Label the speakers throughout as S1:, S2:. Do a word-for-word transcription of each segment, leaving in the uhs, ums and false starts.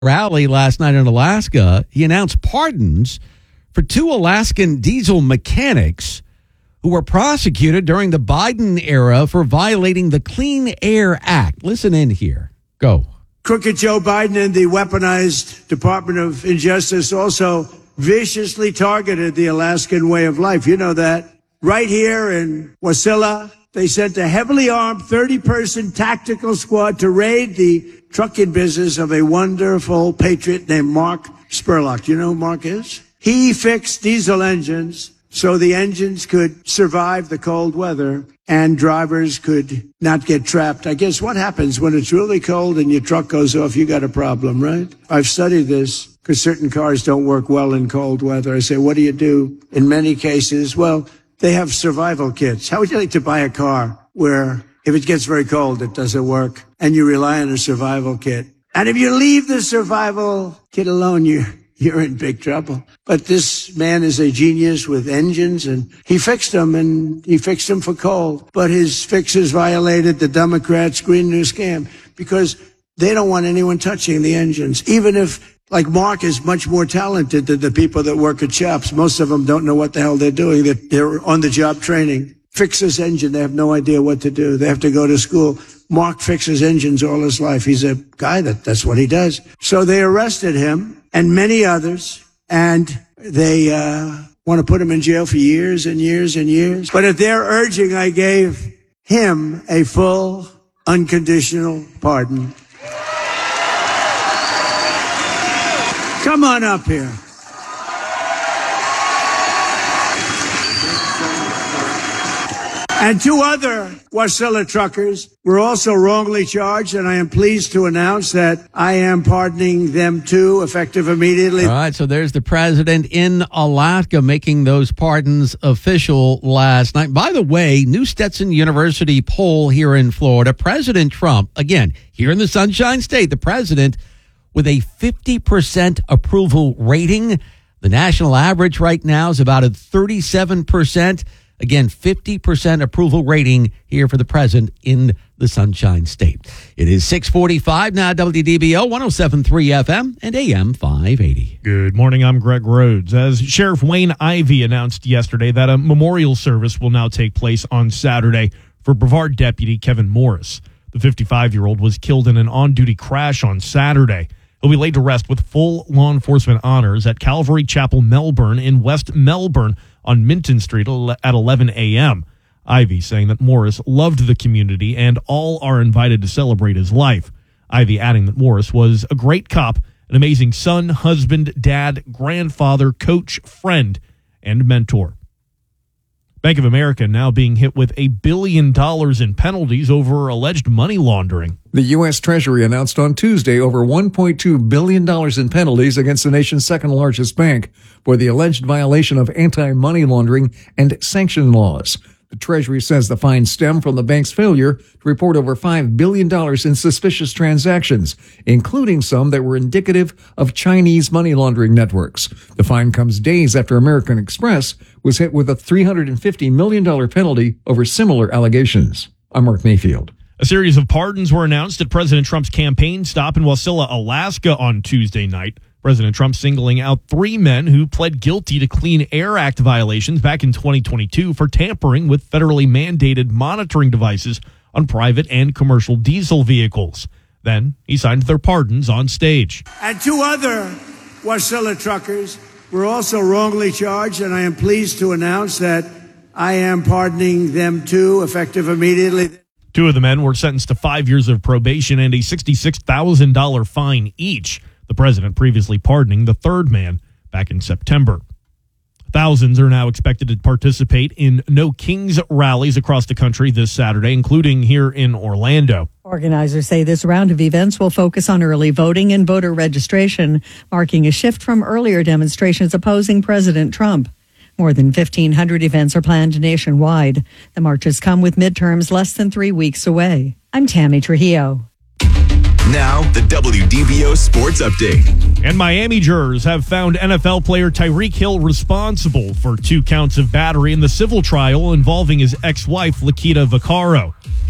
S1: rally last night in Alaska, he announced pardons for two Alaskan diesel mechanics who were prosecuted during the Biden era for violating the Clean Air Act. Listen in here. Go.
S2: Crooked Joe Biden and the weaponized Department of Injustice also viciously targeted the Alaskan way of life. You know that. Right here in Wasilla, they sent a heavily armed thirty-person tactical squad to raid the trucking business of a wonderful patriot named Mark Spurlock. You know who Mark is? He fixed diesel engines so the engines could survive the cold weather and drivers could not get trapped. I guess what happens when it's really cold and your truck goes off, you got a problem, right? I've studied this because certain cars don't work well in cold weather. I say, what do you do? In many cases, well, they have survival kits. How would you like to buy a car where if it gets very cold, it doesn't work and you rely on a survival kit? And if you leave the survival kit alone, you you're in big trouble. But this man is a genius with engines, and he fixed them, and he fixed them for cold. But his fixes violated the Democrats' Green New Scam because they don't want anyone touching the engines. Even if, like Mark is much more talented than the people that work at shops. Most of them don't know what the hell they're doing. They're, they're on-the-job training. Fix this engine. They have no idea what to do. They have to go to school. Mark fixes engines all his life. He's a guy that that's what he does. So they arrested him and many others, and they uh want to put him in jail for years and years and years. But at their urging, I gave him a full, unconditional pardon. Come on up here. And two other Wasilla truckers were also wrongly charged, and I am pleased to announce that I am pardoning them too, effective immediately.
S1: All right, so there's the president in Alaska making those pardons official last night. By the way, New Stetson University poll here in Florida, President Trump, again, here in the Sunshine State, the president with a fifty percent approval rating. The national average right now is about a thirty-seven percent. Again, fifty percent approval rating here for the president in the Sunshine State. It is six forty-five now, W D B O, one oh seven point three F M and A M five eighty.
S3: Good morning, I'm Greg Rhodes. As Sheriff Wayne Ivey announced yesterday that a memorial service will now take place on Saturday for Brevard Deputy Kevin Morris. The fifty-five-year-old was killed in an on-duty crash on Saturday. He'll be laid to rest with full law enforcement honors at Calvary Chapel, Melbourne in West Melbourne on Minton Street at eleven a.m. Ivey saying that Morris loved the community and all are invited to celebrate his life. Ivey adding that Morris was a great cop, an amazing son, husband, dad, grandfather, coach, friend, and mentor. Bank of America now being hit with a billion dollars in penalties over alleged money laundering.
S4: The U S. Treasury announced on Tuesday over one point two billion dollars in penalties against the nation's second largest bank for the alleged violation of anti-money laundering and sanction laws. The Treasury says the fines stem from the bank's failure to report over five billion dollars in suspicious transactions, including some that were indicative of Chinese money laundering networks. The fine comes days after American Express was hit with a three hundred fifty million dollars penalty over similar allegations. I'm Mark Mayfield.
S3: A series of pardons were announced at President Trump's campaign stop in Wasilla, Alaska on Tuesday night. President Trump singling out three men who pled guilty to Clean Air Act violations back in twenty twenty-two for tampering with federally mandated monitoring devices on private and commercial diesel vehicles. Then he signed their pardons on stage.
S2: And two other Wasilla truckers were also wrongly charged, and I am pleased to announce that I am pardoning them too, effective immediately.
S3: Two of the men were sentenced to five years of probation and a sixty-six thousand dollars fine each. The president previously pardoning the third man back in September. Thousands are now expected to participate in No Kings rallies across the country this Saturday, including here in Orlando.
S5: Organizers say this round of events will focus on early voting and voter registration, marking a shift from earlier demonstrations opposing President Trump. More than fifteen hundred events are planned nationwide. The marches come with midterms less than three weeks away. I'm Tammy Trujillo.
S6: Now, the W D B O Sports Update.
S3: And Miami jurors have found N F L player Tyreek Hill responsible for two counts of battery in the civil trial involving his ex-wife, Lakita Vaccaro.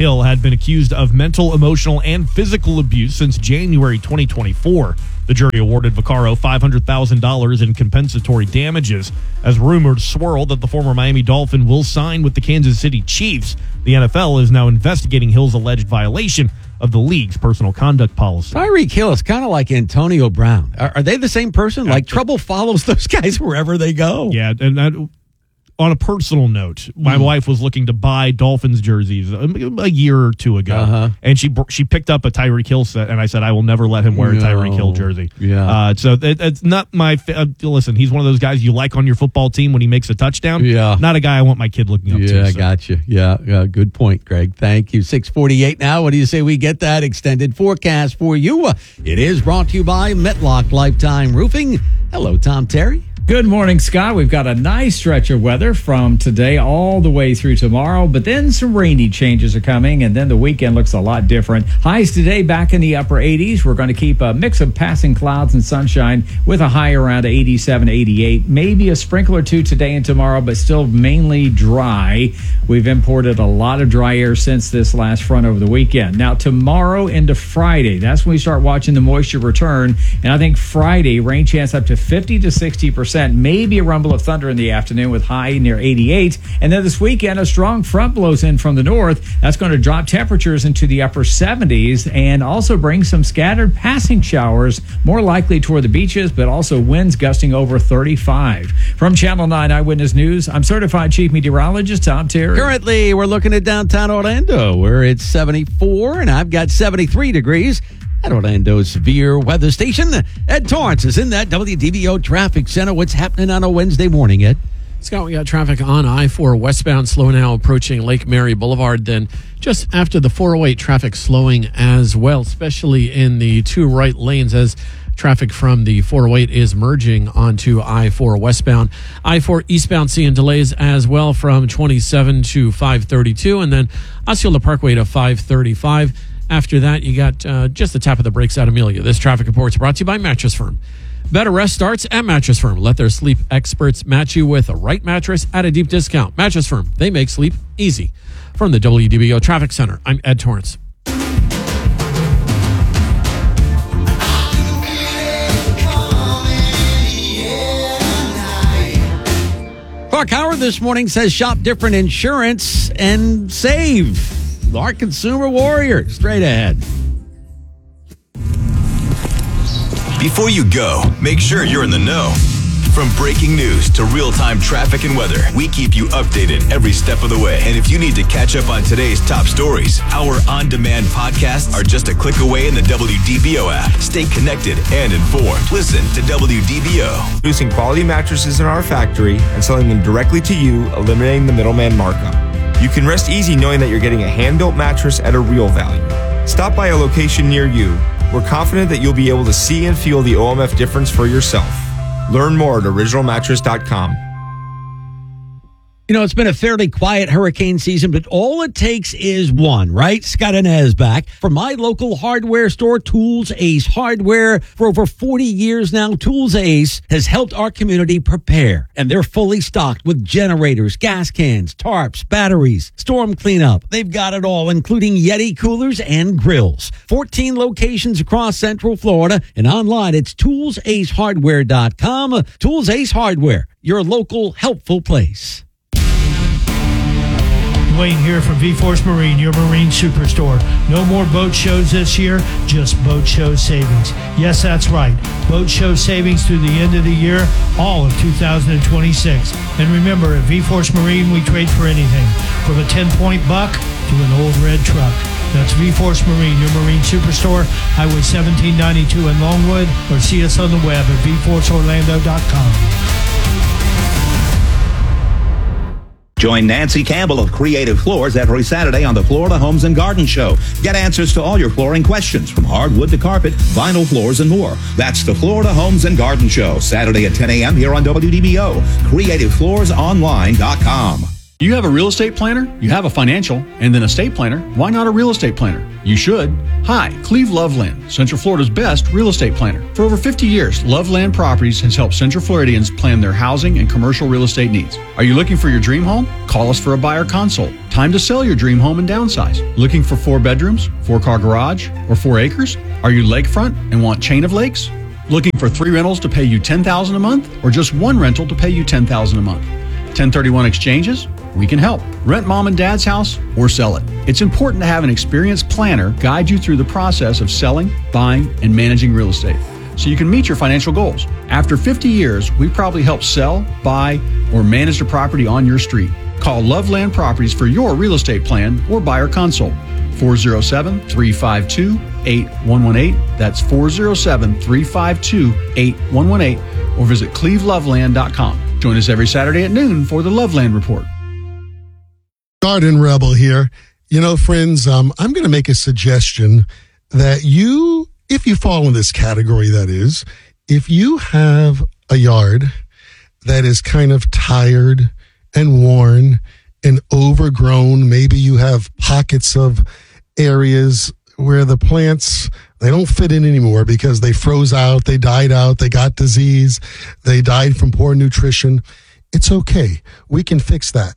S3: Hill had been accused of mental, emotional, and physical abuse since January twenty twenty-four. The jury awarded Vaccaro five hundred thousand dollars in compensatory damages as rumors swirl that the former Miami Dolphin will sign with the Kansas City Chiefs. The N F L is now investigating Hill's alleged violation of the league's personal conduct policy.
S1: Tyreek Hill is kind of like Antonio Brown. Are, are they the same person? Like, trouble follows those guys wherever they go.
S3: Yeah, and that, on a personal note, my mm. wife was looking to buy Dolphins jerseys a, a year or two ago, uh-huh. and she she picked up a Tyreek Hill set, and I said, I will never let him wear a no. Tyreek Hill jersey.
S1: Yeah. Uh,
S3: so it, it's not my... Uh, listen, he's one of those guys you like on your football team when he makes a touchdown.
S1: Yeah.
S3: Not a guy I want my kid looking up
S1: yeah,
S3: to.
S1: Yeah, I
S3: so.
S1: got you. Yeah, uh, good point, Greg. Thank you. six forty-eight now. What do you say we get that extended forecast for you? Uh, it is brought to you by Metlock Lifetime Roofing. Hello, Tom Terry.
S7: Good morning, Scott. We've got a nice stretch of weather from today all the way through tomorrow, but then some rainy changes are coming, and then the weekend looks a lot different. Highs today back in the upper eighties. We're going to keep a mix of passing clouds and sunshine with a high around eighty-seven, eighty-eight. Maybe a sprinkle or two today and tomorrow, but still mainly dry. We've imported a lot of dry air since this last front over the weekend. Now, tomorrow into Friday, that's when we start watching the moisture return, and I think Friday, rain chance up to fifty to sixty percent. Maybe a rumble of thunder in the afternoon with high near eighty-eight. And then this weekend, a strong front blows in from the north. That's going to drop temperatures into the upper seventies and also bring some scattered passing showers, more likely toward the beaches, but also winds gusting over thirty-five. From Channel nine Eyewitness News, I'm certified chief meteorologist Tom Terry.
S1: Currently, we're looking at downtown Orlando, where it's seventy-four, and I've got seventy-three degrees. At Orlando's severe weather station, Ed Torrance is in that W D B O traffic center. What's happening on a Wednesday morning, Ed?
S8: Scott, we got traffic on I four westbound, slow now approaching Lake Mary Boulevard. Then just after the four oh eight, traffic slowing as well, especially in the two right lanes as traffic from the four oh eight is merging onto I four westbound. I four eastbound seeing delays as well from twenty-seven to five thirty-two, and then Osceola Parkway to five thirty-five. After that, you got uh, just the tap of the brakes at Amelia. This traffic report is brought to you by Mattress Firm. Better rest starts at Mattress Firm. Let their sleep experts match you with a right mattress at a deep discount. Mattress Firm, they make sleep easy. From the W D B O Traffic Center, I'm Ed Torrance.
S1: Clark Howard this morning says shop different insurance and save. Our consumer warrior, straight ahead.
S6: Before you go, make sure you're in the know. From breaking news to real-time traffic and weather, we keep you updated every step of the way. And if you need to catch up on today's top stories, our on-demand podcasts are just a click away in the W D B O app. Stay connected and informed. Listen to W D B O.
S9: Producing quality mattresses in our factory and selling them directly to you, eliminating the middleman markup. You can rest easy knowing that you're getting a hand-built mattress at a real value. Stop by a location near you. We're confident that you'll be able to see and feel the O M F difference for yourself. Learn more at original mattress dot com.
S1: You know, it's been a fairly quiet hurricane season, but all it takes is one, right? Scott Inez back from my local hardware store, Tools Ace Hardware. For over forty years now, Tools Ace has helped our community prepare, and they're fully stocked with generators, gas cans, tarps, batteries, storm cleanup. They've got it all, including Yeti coolers and grills. fourteen locations across Central Florida, and online it's tools ace hardware dot com. Tools Ace Hardware, your local helpful place.
S10: Wayne here from V-Force Marine, your marine superstore. No more boat shows this year, just boat show savings. Yes, that's right. Boat show savings through the end of the year, all of two thousand twenty-six. And remember, at V-Force Marine, we trade for anything, from a ten-point buck to an old red truck. That's V-Force Marine, your marine superstore, Highway seventeen ninety-two in Longwood, or see us on the web at v force orlando dot com.
S11: Join Nancy Campbell of Creative Floors every Saturday on the Florida Homes and Garden Show. Get answers to all your flooring questions, from hardwood to carpet, vinyl floors, and more. That's the Florida Homes and Garden Show, Saturday at ten a.m. here on W D B O. creative floors online dot com.
S12: You have a real estate planner, you have a financial, and then a estate planner. Why not a real estate planner? You should. Hi, Cleve Loveland, Central Florida's best real estate planner. For over fifty years, Loveland Properties has helped Central Floridians plan their housing and commercial real estate needs. Are you looking for your dream home? Call us for a buyer consult. Time to sell your dream home and downsize. Looking for four bedrooms, four-car garage, or four acres? Are you lakefront and want chain of lakes? Looking for three rentals to pay you ten thousand dollars a month, or just one rental to pay you ten thousand dollars a month? ten thirty-one exchanges? We can help. Rent mom and dad's house or sell it. It's important to have an experienced planner guide you through the process of selling, buying, and managing real estate so you can meet your financial goals. After fifty years, we probably help sell, buy, or manage the property on your street. Call Loveland Properties for your real estate plan or buyer consult. four oh seven, three five two, eight one one eight. That's four oh seven, three five two, eight one one eight. Or visit cleve loveland dot com. Join us every Saturday at noon for the Loveland Report.
S13: Garden Rebel here. You know, friends, um, I'm going to make a suggestion that you, if you fall in this category, that is, if you have a yard that is kind of tired and worn and overgrown, maybe you have pockets of areas where the plants, they don't fit in anymore because they froze out, they died out, they got disease, they died from poor nutrition. It's okay. We can fix that.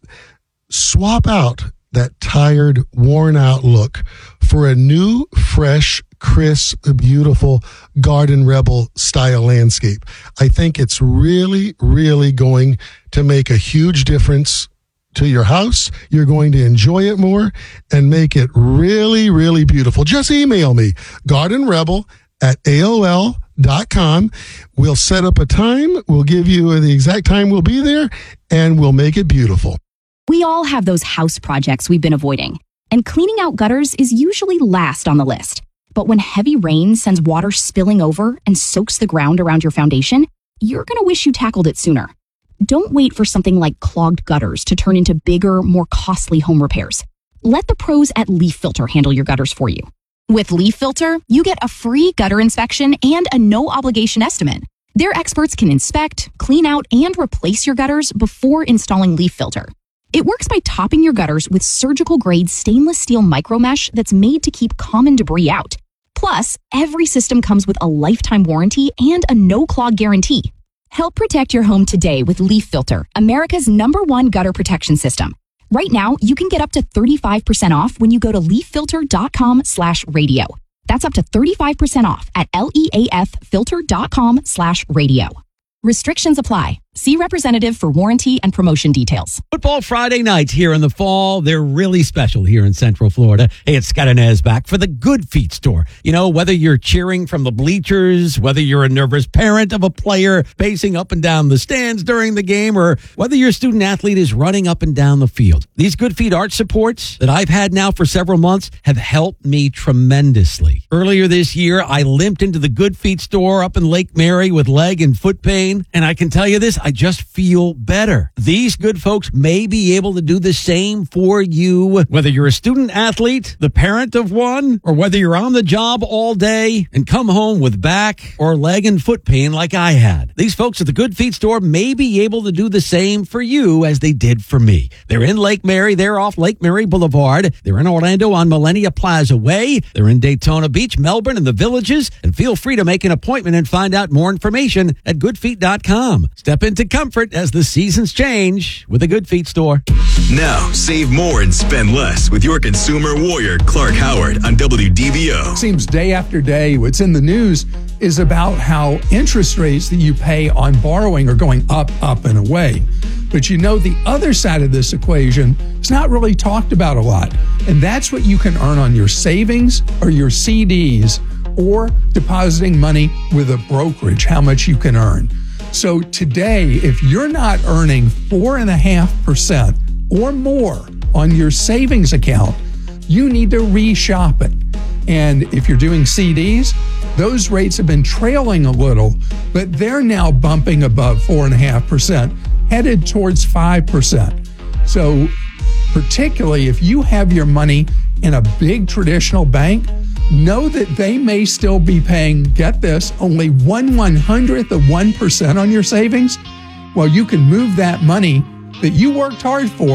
S13: Swap out that tired, worn out look for a new, fresh, crisp, beautiful Garden Rebel style landscape. I think it's really, really going to make a huge difference to your house. You're going to enjoy it more and make it really, really beautiful. Just email me, garden rebel at A O L dot com. We'll set up a time. We'll give you the exact time we'll be there, and we'll make it beautiful.
S14: We all have those house projects we've been avoiding, and cleaning out gutters is usually last on the list. But when heavy rain sends water spilling over and soaks the ground around your foundation, you're going to wish you tackled it sooner. Don't wait for something like clogged gutters to turn into bigger, more costly home repairs. Let the pros at Leaf Filter handle your gutters for you. With Leaf Filter, you get a free gutter inspection and a no-obligation estimate. Their experts can inspect, clean out, and replace your gutters before installing Leaf Filter. It works by topping your gutters with surgical-grade stainless steel micromesh that's made to keep common debris out. Plus, every system comes with a lifetime warranty and a no-clog guarantee. Help protect your home today with Leaf Filter, America's number one gutter protection system. Right now, you can get up to thirty-five percent off when you go to leaffilter.com slash radio. That's up to thirty-five percent off at leaffilter.com slash radio. Restrictions apply. See representative for warranty and promotion details.
S1: Football Friday nights here in the fall, they're really special here in Central Florida. Hey, it's Scott Inez back for the Good Feet store. You know, whether you're cheering from the bleachers, whether you're a nervous parent of a player pacing up and down the stands during the game, or whether your student athlete is running up and down the field, these Good Feet arch supports that I've had now for several months have helped me tremendously. Earlier this year, I limped into the Good Feet store up in Lake Mary with leg and foot pain, and I can tell you this, I just feel better. These good folks may be able to do the same for you, whether you're a student athlete, the parent of one, or whether you're on the job all day and come home with back or leg and foot pain like I had. These folks at the Good Feet store may be able to do the same for you as they did for me. They're in Lake Mary. They're off Lake Mary Boulevard. They're in Orlando on Millennia Plaza Way. They're in Daytona Beach, Melbourne, and the Villages. And feel free to make an appointment and find out more information at good feet dot com. Step into comfort as the seasons change with a Good Feet store.
S6: Now, save more and spend less with your consumer warrior, Clark Howard, on W D B O.
S15: Seems day after day, what's in the news is about how interest rates that you pay on borrowing are going up, up, and away. But you know, the other side of this equation is not really talked about a lot. And that's what you can earn on your savings or your C Ds or depositing money with a brokerage, how much you can earn. So today, if you're not earning four and a half percent or more on your savings account, you need to reshop it. And if you're doing C Ds, those rates have been trailing a little, but they're now bumping above four and a half percent, headed towards five percent. So particularly if you have your money in a big traditional bank, know that they may still be paying, get this, only one one hundredth of one percent on your savings. Well, you can move that money that you worked hard for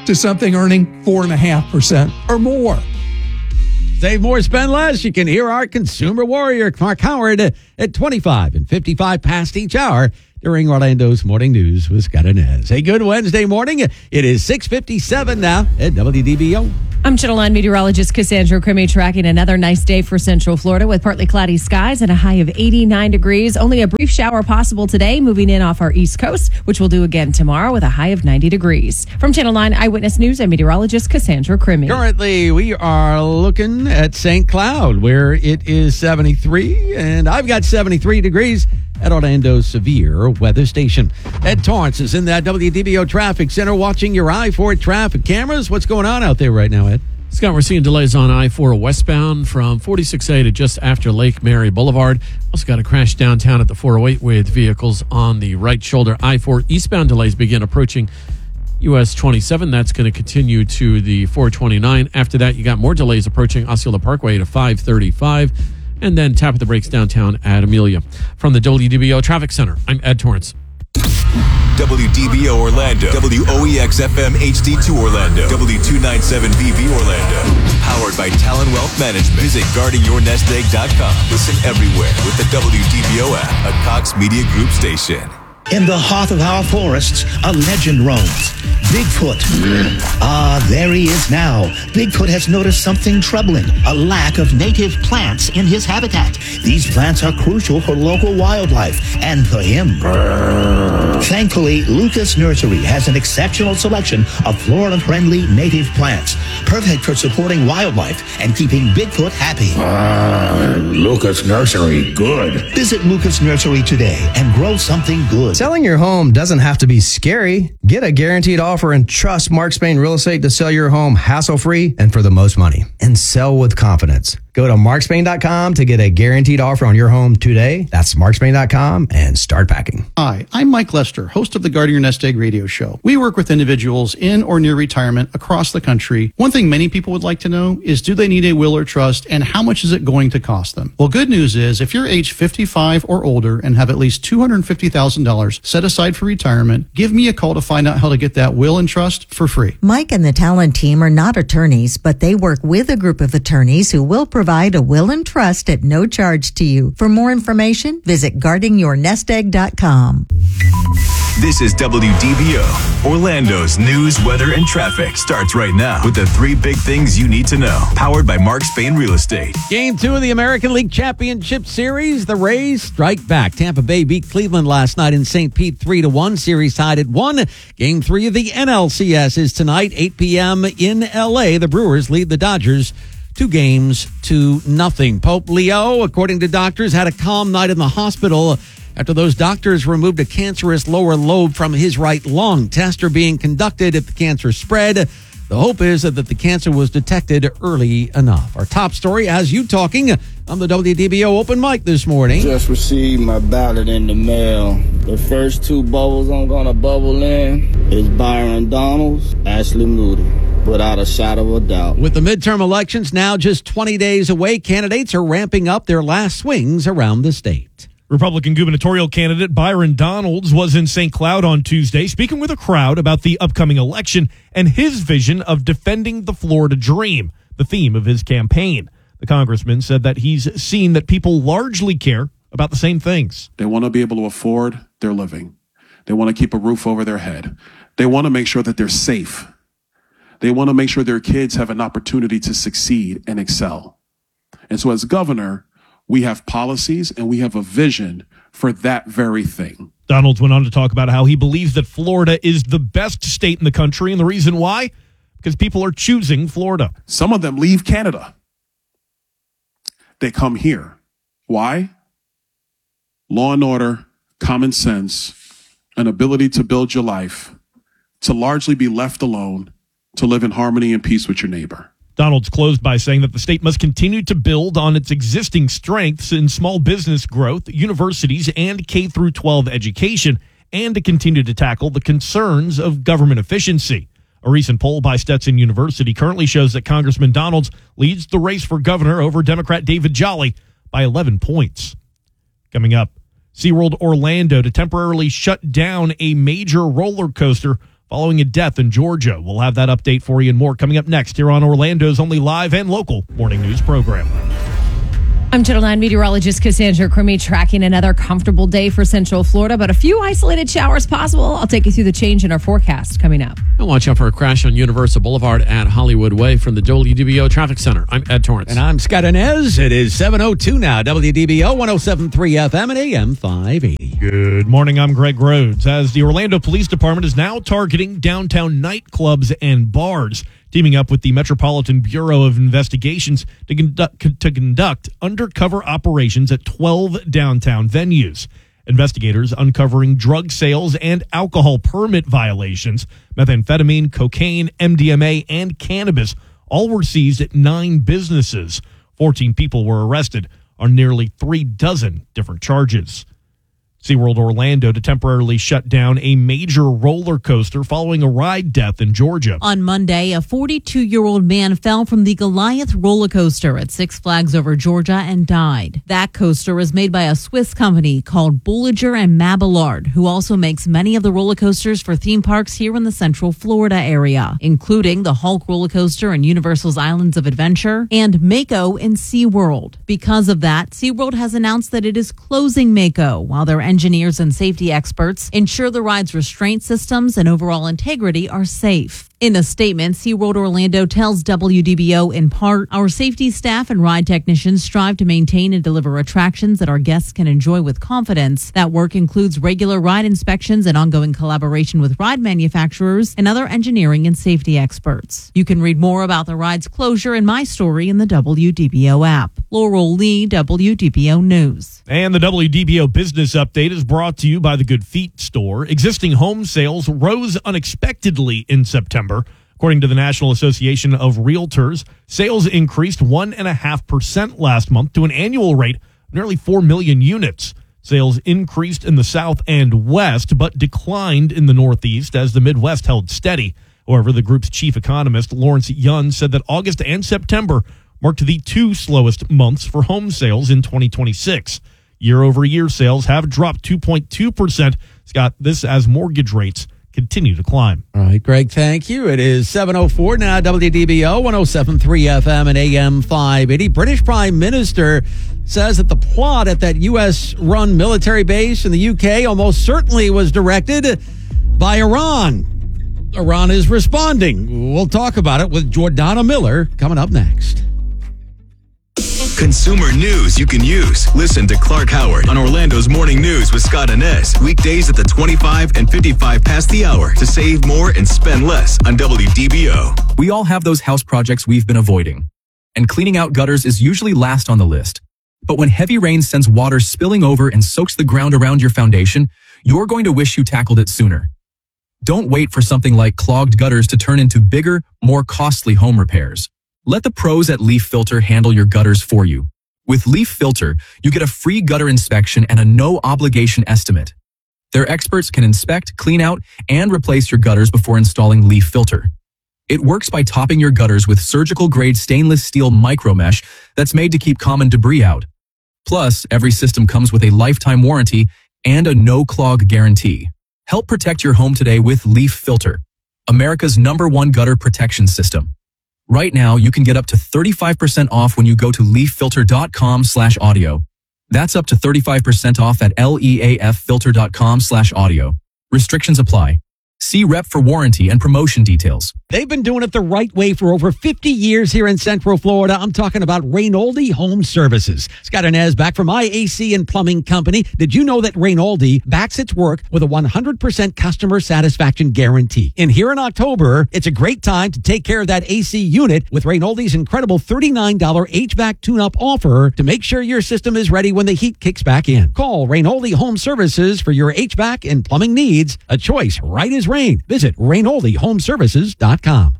S15: to something earning four point five percent or more.
S1: Save more, spend less. You can hear our consumer warrior, Mark Howard, at twenty-five and fifty-five past each hour during Orlando's Morning News with Scott Inez. A good Wednesday morning. It is six fifty-seven now at W D B O.
S16: I'm Channel nine meteorologist Cassandra Crimmy, tracking another nice day for Central Florida with partly cloudy skies and a high of eighty-nine degrees. Only a brief shower possible today, moving in off our east coast, which we'll do again tomorrow with a high of ninety degrees. From Channel nine Eyewitness News, I'm meteorologist Cassandra Crimmy.
S1: Currently, we are looking at Saint Cloud, where it is seventy-three, and I've got seventy-three degrees at Orlando's Severe Weather Station. Ed Torrance is in that W D B O Traffic Center watching your I four traffic cameras. What's going on out there right now, Ed?
S8: Scott, we're seeing delays on I four westbound from forty-six A to just after Lake Mary Boulevard. Also got a crash downtown at the four oh eight with vehicles on the right shoulder. I four eastbound delays begin approaching U S twenty-seven. That's going to continue to the four twenty-nine. After that, you got more delays approaching Osceola Parkway to five thirty-five. And then tap at the brakes downtown at Amelia. From the W D B O Traffic Center, I'm Ed Torrance.
S6: W D B O Orlando, W O E X F M H D two Orlando, W two ninety-seven V V Orlando. Powered by Talon Wealth Management. Visit guarding your nest egg dot com. Listen everywhere with the W D B O app, a Cox Media Group station.
S11: In the heart of our forests, a legend roams. Bigfoot. Ah, there he is now. Bigfoot has noticed something troubling, a lack of native plants in his habitat. These plants are crucial for local wildlife and for him. Thankfully, Lucas Nursery has an exceptional selection of Florida-friendly native plants, perfect for supporting wildlife and keeping Bigfoot happy.
S17: Ah, Lucas Nursery, good.
S11: Visit Lucas Nursery today and grow something good.
S18: Selling your home doesn't have to be scary. Get a guaranteed offer and trust Mark Spain Real Estate to sell your home hassle-free and for the most money. And sell with confidence. Go to mark spain dot com to get a guaranteed offer on your home today. That's mark spain dot com and start packing.
S12: Hi, I'm Mike Lester, host of the Guarding Your Nest Egg radio show. We work with individuals in or near retirement across the country. One thing many people would like to know is, do they need a will or trust, and how much is it going to cost them? Well, good news is, if you're age fifty-five or older and have at least two hundred fifty thousand dollars set aside for retirement, give me a call to find out how to get that will and trust for free.
S19: Mike and the Talon team are not attorneys, but they work with a group of attorneys who will provide a will and trust at no charge to you. For more information, visit guarding your nest egg dot com.
S6: This is W D B O. Orlando's news, weather, and traffic starts right now with the three big things you need to know. Powered by Mark Spain Real Estate.
S1: Game two of the American League Championship Series. The Rays strike back. Tampa Bay beat Cleveland last night in Saint Pete three to one. Series tied at one. Game three of the N L C S is tonight, eight p.m. in L A. The Brewers lead the Dodgers two games to nothing. Pope Leo, according to doctors, had a calm night in the hospital after those doctors removed a cancerous lower lobe from his right lung. Tests are being conducted if the cancer spread. The hope is that the cancer was detected early enough. Our top story has you talking on the W D B O Open Mic this morning.
S20: Just received my ballot in the mail. The first two bubbles I'm going to bubble in is Byron Donalds, Ashley Moody, without a shadow of a doubt.
S1: With the midterm elections now just twenty days away, candidates are ramping up their last swings around the state.
S3: Republican gubernatorial candidate Byron Donalds was in Saint Cloud on Tuesday, speaking with a crowd about the upcoming election and his vision of defending the Florida dream, the theme of his campaign. The congressman said that he's seen that people largely care about the same things.
S21: They want to be able to afford their living. They want to keep a roof over their head. They want to make sure that they're safe. They want to make sure their kids have an opportunity to succeed and excel. And so as governor, we have policies and we have a vision for that very thing.
S3: Donalds went on to talk about how he believes that Florida is the best state in the country, and the reason why? Because people are choosing Florida.
S21: Some of them leave Canada. They come here. Why? Law and order, common sense, an ability to build your life, to largely be left alone, to live in harmony and peace with your neighbor.
S3: Donalds closed by saying that the state must continue to build on its existing strengths in small business growth, universities, and K through twelve education, and to continue to tackle the concerns of government efficiency. A recent poll by Stetson University currently shows that Congressman Donalds leads the race for governor over Democrat David Jolly by eleven points. Coming up, SeaWorld Orlando to temporarily shut down a major roller coaster following a death in Georgia. We'll have that update for you and more coming up next here on Orlando's only live and local morning news program.
S16: I'm Channel nine meteorologist Cassandra Crummy, tracking another comfortable day for Central Florida, but a few isolated showers possible. I'll take you through the change in our forecast coming up.
S8: And watch out for a crash on Universal Boulevard at Hollywood Way from the W D B O Traffic Center. I'm Ed Torrance.
S1: And I'm Scott Inez. It is seven oh two now. W D B O one oh seven point three F M and A M five eighty.
S3: Good morning. I'm Greg Rhodes. As the Orlando Police Department is now targeting downtown nightclubs and bars, teaming up with the Metropolitan Bureau of Investigations to conduct, to conduct undercover operations at twelve downtown venues. Investigators uncovering drug sales and alcohol permit violations, methamphetamine, cocaine, M D M A, and cannabis all were seized at nine businesses. fourteen people were arrested on nearly three dozen different charges. SeaWorld Orlando to temporarily shut down a major roller coaster following a ride death in Georgia.
S4: On Monday, a forty-two-year-old man fell from the Goliath roller coaster at Six Flags Over Georgia and died. That coaster is made by a Swiss company called Bolliger and Mabillard, who also makes many of the roller coasters for theme parks here in the Central Florida area, including the Hulk roller coaster in Universal's Islands of Adventure and Mako in SeaWorld. Because of that, SeaWorld has announced that it is closing Mako while their engineers and safety experts ensure the ride's restraint systems and overall integrity are safe. In a statement, SeaWorld Orlando tells W D B O in part, our safety staff and ride technicians strive to maintain and deliver attractions that our guests can enjoy with confidence. That work includes regular ride inspections and ongoing collaboration with ride manufacturers and other engineering and safety experts. You can read more about the ride's closure in my story in the W D B O app. Laurel Lee, W D B O News.
S3: And the W D B O Business Update is brought to you by the Good Feet store. Existing home sales rose unexpectedly in September. According to the National Association of Realtors, sales increased one point five percent last month to an annual rate of nearly four million units. Sales increased in the South and West, but declined in the Northeast as the Midwest held steady. However, the group's chief economist, Lawrence Yun, said that August and September marked the two slowest months for home sales in twenty twenty-six. Year-over-year sales have dropped two point two percent. Scott, this as mortgage rates continue to climb.
S1: All right, Greg, thank you. It is seven oh four now, W D B O one oh seven point three F M and A M five eighty. British Prime Minister says that the plot at that U S-run military base in the U K almost certainly was directed by Iran. Iran is responding. We'll talk about it with Jordana Miller coming up next.
S6: Consumer news you can use. Listen to Clark Howard on Orlando's Morning News with Scott Inez. Weekdays at the twenty-five and fifty-five past the hour to save more and spend less on W D B O.
S22: We all have those house projects we've been avoiding. And cleaning out gutters is usually last on the list. But when heavy rain sends water spilling over and soaks the ground around your foundation, you're going to wish you tackled it sooner. Don't wait for something like clogged gutters to turn into bigger, more costly home repairs. Let the pros at Leaf Filter handle your gutters for you. With Leaf Filter, you get a free gutter inspection and a no-obligation estimate. Their experts can inspect, clean out, and replace your gutters before installing Leaf Filter. It works by topping your gutters with surgical-grade stainless steel micromesh that's made to keep common debris out. Plus, every system comes with a lifetime warranty and a no-clog guarantee. Help protect your home today with Leaf Filter, America's number one gutter protection system. Right now, you can get up to thirty-five percent off when you go to leaffilter.com slash audio. That's up to thirty-five percent off at leaffilter.com slash audio. Restrictions apply. See rep for warranty and promotion details.
S1: They've been doing it the right way for over fifty years here in Central Florida. I'm talking about Rainoldi Home Services. Scott Inez back from my A C and Plumbing Company. Did you know that Rainoldi backs its work with a one hundred percent customer satisfaction guarantee? And here in October, it's a great time to take care of that A C unit with Rainoldi's incredible thirty-nine dollars H V A C tune-up offer to make sure your system is ready when the heat kicks back in. Call Rainoldi Home Services for your H V A C and plumbing needs. A choice right as rain. Visit Rainoldi Home Services dot com.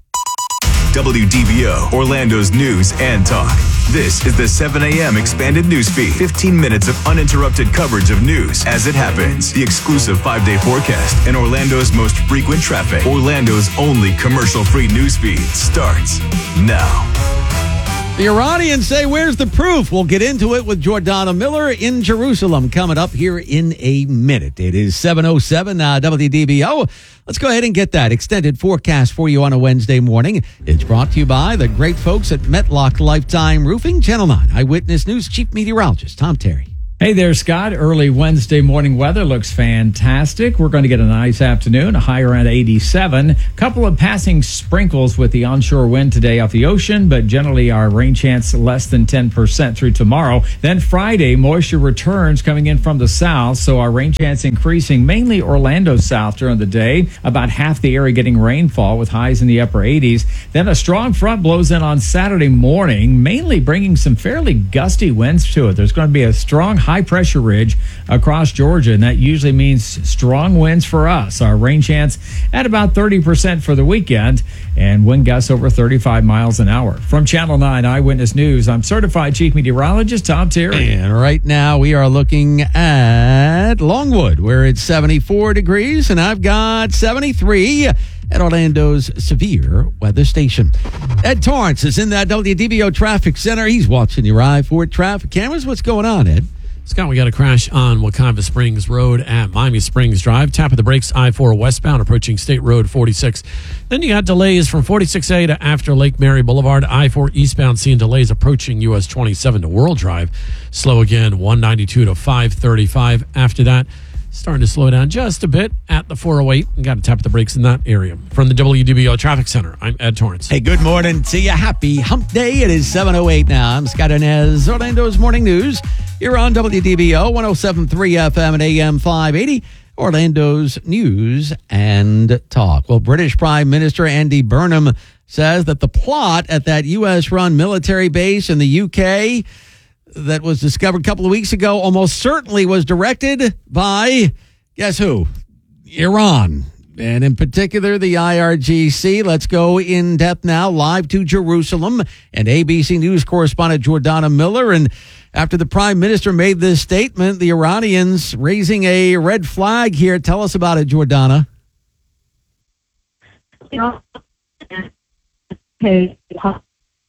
S6: W D B O, Orlando's news and talk. This is the seven a.m. expanded news feed. fifteen minutes of uninterrupted coverage of news as it happens. The exclusive five-day forecast and Orlando's most frequent traffic. Orlando's only commercial-free news feed starts now.
S1: The Iranians say, where's the proof? We'll get into it with Jordana Miller in Jerusalem coming up here in a minute. It is seven oh seven uh, W D B O. Let's go ahead and get that extended forecast for you on a Wednesday morning. It's brought to you by the great folks at Metlock Lifetime Roofing. Channel nine Eyewitness News Chief Meteorologist Tom Terry.
S7: Hey there, Scott. Early Wednesday morning weather looks fantastic. We're going to get a nice afternoon, a high around eighty-seven. A couple of passing sprinkles with the onshore wind today off the ocean, but generally our rain chance less than ten percent through tomorrow. Then Friday, moisture returns coming in from the south, so our rain chance increasing, mainly Orlando south during the day. About half the area getting rainfall with highs in the upper eighties. Then a strong front blows in on Saturday morning, mainly bringing some fairly gusty winds to it. There's going to be a strong high pressure ridge across Georgia, and that usually means strong winds for us. Our rain chance at about thirty percent for the weekend, and wind gusts over thirty-five miles an hour. From Channel nine Eyewitness News, I'm certified chief meteorologist Tom Terry.
S1: And right now we are looking at Longwood, where it's seventy-four degrees, and I've got seventy-three at Orlando's severe weather station. Ed Torrance is in that W D B O traffic center. He's watching your I four traffic cameras. What's going on, Ed?
S8: Scott, we got a crash on Wekiva Springs Road at Miami Springs Drive. Tap of the brakes, I four westbound, approaching State Road forty-six. Then you got delays from forty-six A to after Lake Mary Boulevard. I four eastbound, seeing delays approaching U S twenty-seven to World Drive. Slow again, one ninety-two to five thirty-five. After that, starting to slow down just a bit at the four oh eight. You got to tap the brakes in that area. From the W D B O Traffic Center, I'm Ed Torrance.
S1: Hey, good morning to you. Happy hump day. It is seven oh eight now. I'm Scott Inez, Orlando's Morning News. You're on W D B O, one oh seven point three F M and A M five eighty, Orlando's News and Talk. Well, British Prime Minister Andy Burnham says that the plot at that U S-run military base in the U K that was discovered a couple of weeks ago almost certainly was directed by, guess who? Iran. And in particular, the I R G C. Let's go in depth now, live to Jerusalem, and A B C News correspondent Jordana Miller. And after the Prime Minister made this statement, the Iranians raising a red flag here. Tell us about it, Jordana.
S2: Okay.
S1: All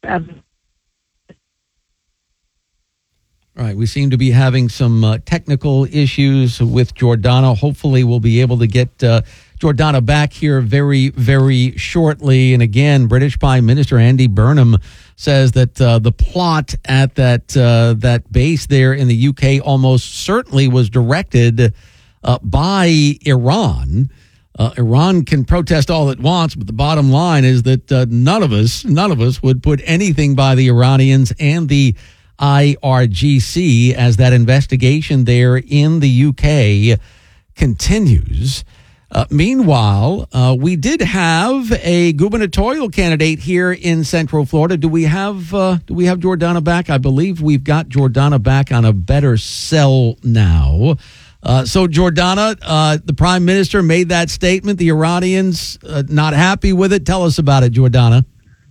S1: right, we seem to be having some uh, technical issues with Jordana. Hopefully we'll be able to get uh, Jordana back here very, very shortly. And again, British Prime Minister Andy Burnham says that uh, the plot at that uh, that base there in the U K almost certainly was directed uh, by Iran. Uh, Iran can protest all it wants, but the bottom line is that uh, none of us, none of us would put anything by the Iranians and the I R G C as that investigation there in the U K continues. Uh, meanwhile, uh, we did have a gubernatorial candidate here in Central Florida. Do we have uh, do we have Jordana back? I believe we've got Jordana back on a better cell now. Uh, so, Jordana, uh, the Prime Minister made that statement. The Iranians uh, not happy with it. Tell us about it, Jordana.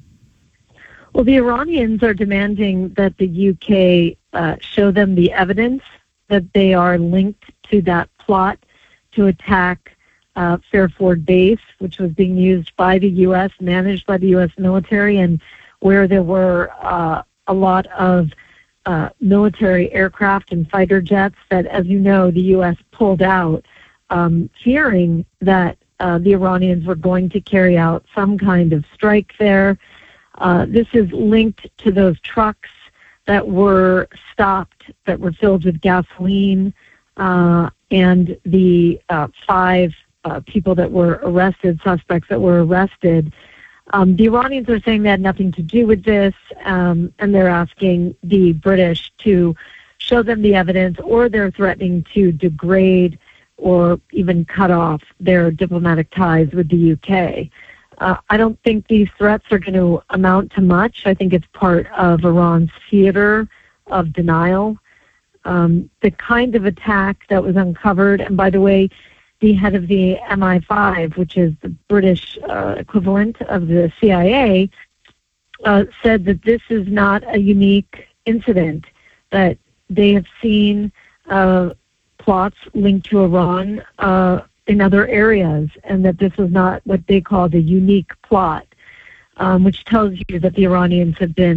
S2: Well, the Iranians are demanding that the U K uh, show them the evidence that they are linked to that plot to attack uh, Fairford Base, which was being used by the U S, managed by the U S military, and where there were uh, a lot of uh, military aircraft and fighter jets that, as you know, the U S pulled out, um, fearing that uh, the Iranians were going to carry out some kind of strike there. Uh, this is linked to those trucks that were stopped, that were filled with gasoline, uh, and the uh, five uh, people that were arrested, suspects that were arrested. Um, the Iranians are saying they had nothing to do with this, um, and they're asking the British to show them the evidence, or they're threatening to degrade or even cut off their diplomatic ties with the U K. Uh, I don't think these threats are going to amount to much. I think it's part of Iran's theater of denial. Um, the kind of attack that was uncovered, and by the way, the head of the M I five, which is the British uh, equivalent of the C I A, uh, said that this is not a unique incident, that they have seen uh, plots linked to Iran uh, in other areas, and that this was not what they called a unique plot, um, which tells you that the Iranians have been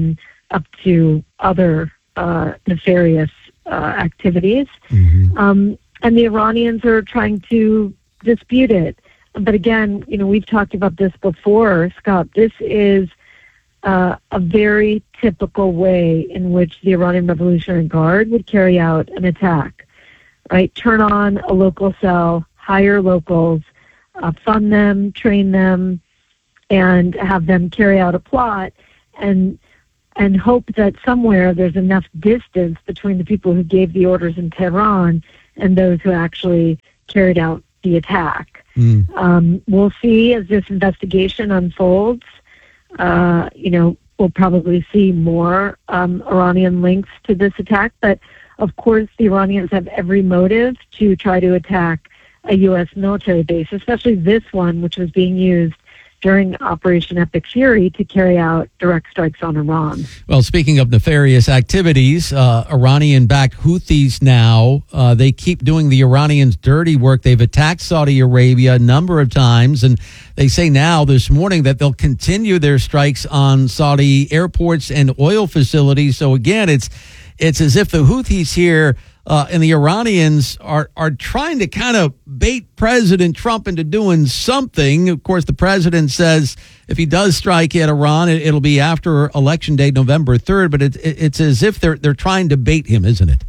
S2: up to other uh, nefarious uh, activities. Mm-hmm. Um, and the Iranians are trying to dispute it. But again, you know, we've talked about this before, Scott. This is uh, a very typical way in which the Iranian Revolutionary Guard would carry out an attack, right? Turn on a local cell, hire locals, uh, fund them, train them, and have them carry out a plot, and and hope that somewhere there's enough distance between the people who gave the orders in Tehran and those who actually carried out the attack. Mm. Um, we'll see as this investigation unfolds. Uh, you know, we'll probably see more um, Iranian links to this attack. But, of course, the Iranians have every motive to try to attack a U S military base, especially this one, which was being used during Operation Epic Fury to carry out direct strikes on Iran.
S1: Well, speaking of nefarious activities, uh, Iranian-backed Houthis now, uh, they keep doing the Iranians' dirty work. They've attacked Saudi Arabia a number of times, and they say now this morning that they'll continue their strikes on Saudi airports and oil facilities. So again, it's it's as if the Houthis here Uh, and the Iranians are are trying to kind of bait President Trump into doing something. Of course, the president says if he does strike at Iran, it, it'll be after Election Day, November third. But it, it, it's as if they're they're trying to bait him, isn't it?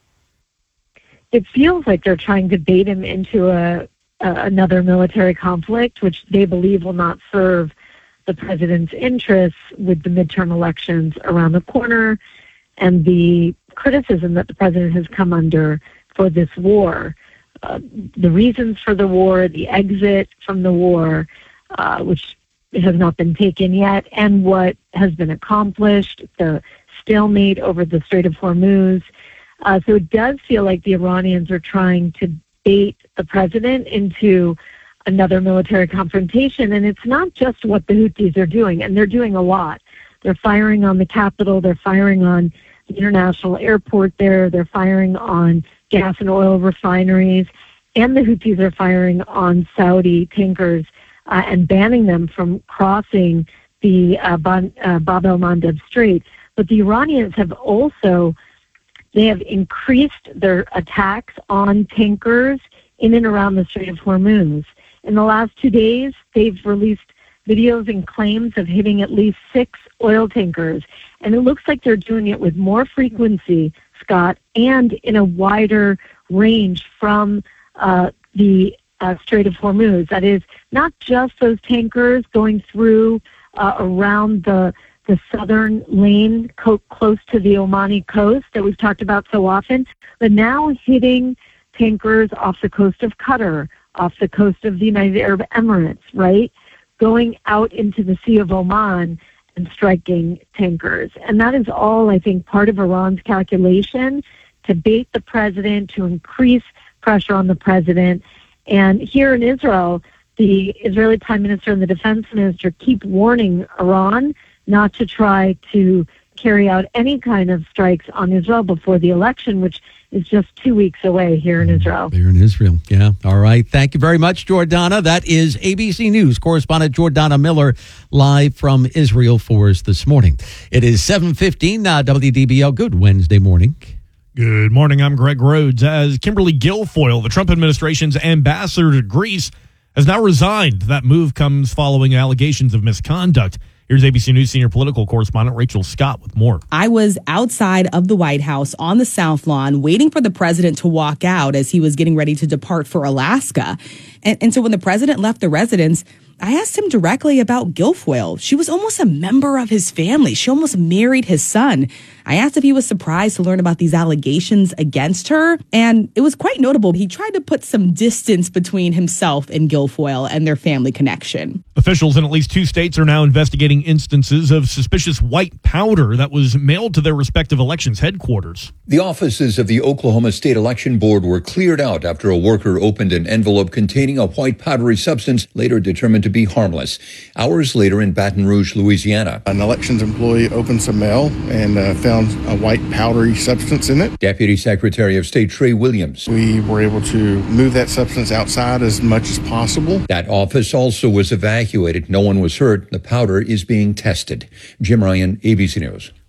S2: It feels like they're trying to bait him into a, a another military conflict, which they believe will not serve the president's interests with the midterm elections around the corner and the criticism that the president has come under for this war. Uh, the reasons for the war, the exit from the war, uh, which has not been taken yet, and what has been accomplished, the stalemate over the Strait of Hormuz. Uh, so it does feel like the Iranians are trying to bait the president into another military confrontation. And it's not just what the Houthis are doing, and they're doing a lot. They're firing on the capital. They're firing on the international airport there. They're firing on gas and oil refineries. And the Houthis are firing on Saudi tankers uh, and banning them from crossing the uh, Ban- uh, Bab el-Mandeb Strait. But the Iranians have also, they have increased their attacks on tankers in and around the Strait of Hormuz. In the last two days, they've released videos and claims of hitting at least six oil tankers. And it looks like they're doing it with more frequency, Scott, and in a wider range from uh, the uh, Strait of Hormuz. That is, not just those tankers going through uh, around the the southern lane co- close to the Omani coast that we've talked about so often, but now hitting tankers off the coast of Qatar, off the coast of the United Arab Emirates, right? Going out into the Sea of Oman and striking tankers. And that is all, I think, part of Iran's calculation to bait the president, to increase pressure on the president. And here in Israel, the Israeli Prime Minister and the Defense Minister keep warning Iran not to try to carry out any kind of strikes on Israel before the election, which is just two weeks away here in Israel.
S1: Here in Israel, yeah. All right. Thank you very much, Jordana. That is A B C News correspondent Jordana Miller live from Israel for us this morning. It is seven fifteen, uh, W D B L. Good Wednesday morning.
S3: Good morning. I'm Greg Rhodes. As Kimberly Guilfoyle, the Trump administration's ambassador to Greece, has now resigned. That move comes following allegations of misconduct. Here's A B C News senior political correspondent Rachel Scott with more.
S5: I was outside of the White House on the South Lawn waiting for the president to walk out as he was getting ready to depart for Alaska. And, and so when the president left the residence, I asked him directly about Guilfoyle. She was almost a member of his family. She almost married his son. I asked if he was surprised to learn about these allegations against her, and it was quite notable. He tried to put some distance between himself and Guilfoyle and their family connection.
S3: Officials in at least two states are now investigating instances of suspicious white powder that was mailed to their respective elections headquarters.
S9: The offices of the Oklahoma State Election Board were cleared out after a worker opened an envelope containing a white powdery substance later determined to be harmless. Hours later in Baton Rouge, Louisiana,
S23: an elections employee opened some mail and uh, found a white powdery substance in it.
S9: Deputy Secretary of State Trey Williams.
S23: We were able to move that substance outside as much as possible.
S9: That office also was evacuated. No one was hurt. The powder is being tested. Jim Ryan, A B C News.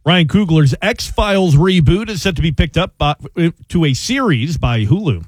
S3: Ryan Coogler's X-Files reboot is set to be picked up by, to a series by Hulu.